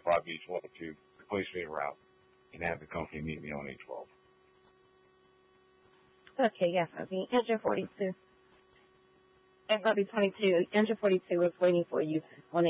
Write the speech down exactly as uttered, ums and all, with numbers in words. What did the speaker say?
five B twelve to replace me en route and have the company meet me on A twelve. Okay, yes, I see. Engine forty-two. And Bobby twenty-two, engine forty-two is waiting for you on